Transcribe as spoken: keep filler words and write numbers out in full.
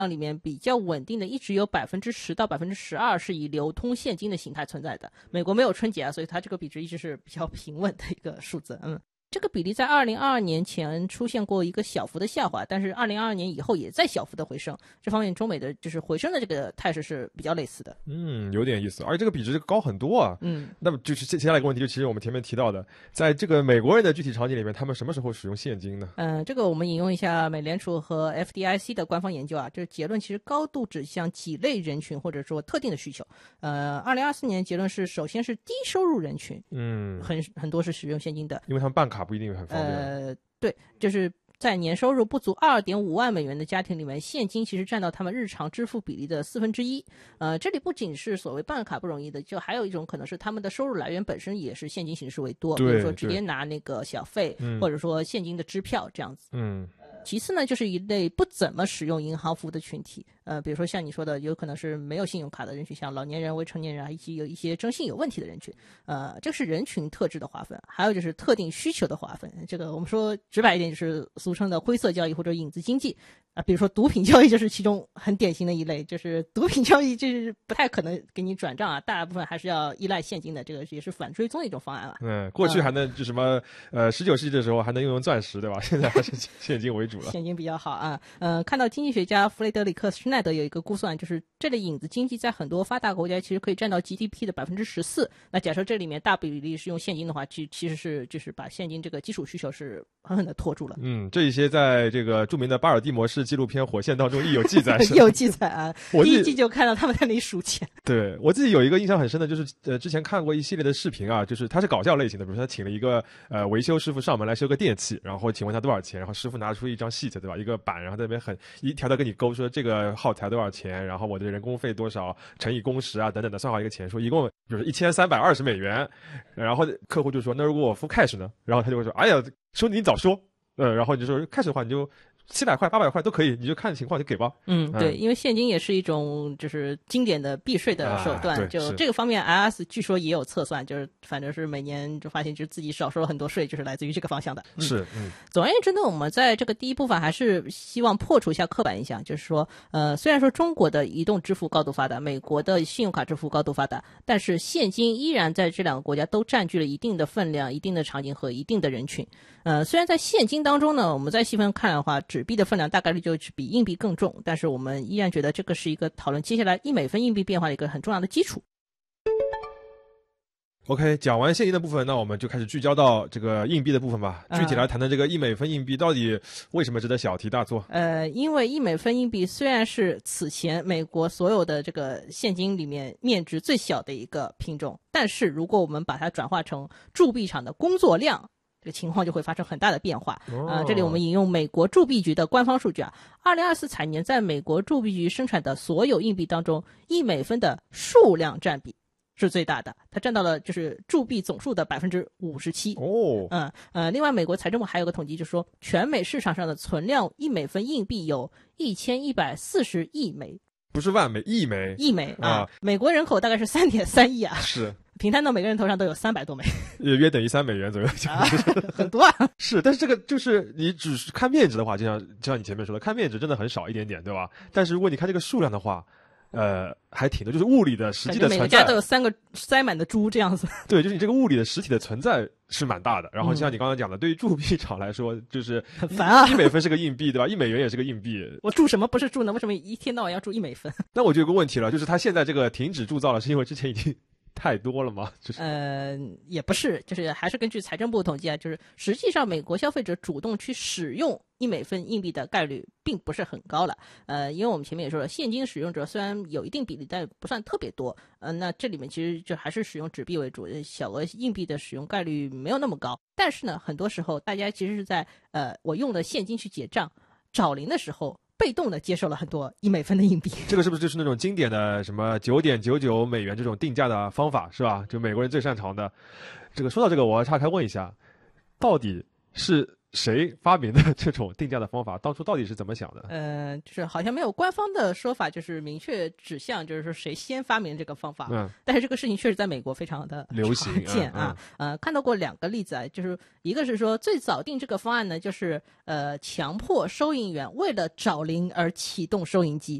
里面比较稳定的一直有百分之十到百分之十二是以流通现金的形态存在的。美国没有春节啊，所以它这个比值一直是比较平稳的一个数字。嗯。这个比例在二零二二年前出现过一个小幅的下滑，但是二零二二年以后也在小幅的回升。这方面中美的就是回升的这个态势是比较类似的。 嗯，有点意思，而且这个比值高很多啊。 嗯， 那么就是接下来一个问题，就其实我们前面提到的，在这个美国人的具体场景里面，他们什么时候使用现金呢？ 嗯、呃，这个我们引用一下美联储和 F D I C 的官方研究啊，就是结论其实高度指向几类人群或者说特定的需求。呃，二零二四年结论是，首先是低收入人群， 嗯， 很很多是使用现金的， 因为他们办卡不一定很方便。 呃，对，就是在年收入不足二点五万美元的家庭里面，现金其实占到他们日常支付比例的四分之一。呃，这里不仅是所谓办卡不容易的，就还有一种可能是他们的收入来源本身也是现金形式为多，比如说直接拿那个小费，或者说现金的支票这样子。 嗯。 其次呢，就是一类不怎么使用银行服务的群体，呃，比如说像你说的，有可能是没有信用卡的人群，像老年人、未成年人，以及有一些征信有问题的人群，呃，这是人群特质的划分。还有就是特定需求的划分，这个我们说直白一点，就是俗称的灰色交易或者影子经济啊、呃，比如说毒品交易就是其中很典型的一类，就是毒品交易就是不太可能给你转账啊，大部分还是要依赖现金的，这个也是反追踪的一种方案了。 嗯，过去还能就什么、嗯、呃，十九世纪的时候还能用钻石，对吧？现在还是现金为主。 现金比较好啊，嗯、呃，看到经济学家弗雷德里克·施耐德有一个估算，就是这类影子经济在很多发达国家其实可以占到 G D P 的百分之十四。那假设这里面大比例是用现金的话，其其实是就是把现金这个基础需求是狠狠的拖住了。 嗯，这一些在这个著名的巴尔的摩市纪录片《火线》当中亦有记载。 有记载啊，第一季就看到他们在那里数钱。 对，我自己有一个印象很深的，就是呃之前看过一系列的视频啊，就是它是搞笑类型的，比如说他请了一个呃维修师傅上门来修个电器，然后请问他多少钱，然后师傅拿出一张 sheet， 对吧，一个板，然后在那边很一条条跟你勾说这个耗材多少钱，然后我的人工费多少乘以工时啊等等的，算好一个钱，说一共就是一千三百二十美元，然后客户就说那如果我付 cash 呢，然后他就会说哎呀说你早说，呃然后你就说 cash 的话你就七百块、八百块都可以，你就看情况就给吧。 嗯，对，因为现金也是一种就是经典的避税的手段，啊、就这个方面 I R S 据说也有测算，就是反正是每年就发现就自己少收了很多税，就是来自于这个方向的。 嗯、是，嗯。 总而言之呢，我们在这个第一部分还是希望破除一下刻板印象，就是说，呃，虽然说中国的移动支付高度发达，美国的信用卡支付高度发达，但是现金依然在这两个国家都占据了一定的分量、一定的场景和一定的人群。呃，虽然在现金当中呢，我们再细分看的话，纸币的分量大概率就是比硬币更重，但是我们依然觉得这个是一个讨论接下来一美分硬币变化的一个很重要的基础。 OK， 讲完现金的部分，那我们就开始聚焦到这个硬币的部分吧。具体来谈谈这个一美分硬币到底为什么值得小题大做？ 呃，因为一美分硬币虽然是此前美国所有的这个现金里面面值最小的一个品种，但是如果我们把它转化成铸币厂的工作量，这个情况就会发生很大的变化。 哦、 呃，这里我们引用美国铸币局的官方数据啊，二零二四财年在美国铸币局生产的所有硬币当中，一美分的数量占比是最大的，它占到了就是铸币总数的百分之五十七。 哦， 嗯呃，另外美国财政部还有个统计，就是说全美市场上的存量一美分硬币有一千一百四十亿枚， 不是万枚，亿枚， 亿枚啊！ 啊美国人口大概是三点三亿啊， 是平摊到每个人头上都有三百多枚， 约等于三美元左右， 啊、很多啊。 是，但是这个就是你只是看面值的话，就像就像你前面说的，看面值真的很少一点点，对吧？但是如果你看这个数量的话，呃，还挺多，就是物理的实际的存在， 每个家都有三个塞满的猪这样子。 对，就是你这个物理的实体的存在是蛮大的。然后像你刚刚讲的，嗯、对于铸币厂来说，就是很烦啊， 一美分是个硬币，对吧？一美元也是个硬币。 我铸什么不是铸呢？为什么一天到晚要铸一美分？ 那我就有个问题了，就是他现在这个停止铸造了，是因为之前已经太多了吗？就是呃，也不是，就是还是根据财政部统计啊，就是实际上美国消费者主动去使用一美分硬币的概率并不是很高了。呃，因为我们前面也说了，现金使用者虽然有一定比例，但不算特别多。呃，那这里面其实就还是使用纸币为主，小额硬币的使用概率没有那么高。但是呢，很多时候大家其实是在呃我用的现金去结账，找零的时候，被动的接受了很多一美分的硬币。 这个是不是就是那种经典的什么九点九九美元这种定价的方法，是吧？就美国人最擅长的。这个说到这个，我要岔开问一下，到底是谁发明的这种定价的方法？当初到底是怎么想的？ 呃，就是好像没有官方的说法，就是明确指向，就是说谁先发明这个方法。 嗯， 但是这个事情确实在美国非常的流行常见啊。 嗯呃，看到过两个例子啊，就是一个是说最早定这个方案呢，就是呃强迫收银员为了找零而启动收银机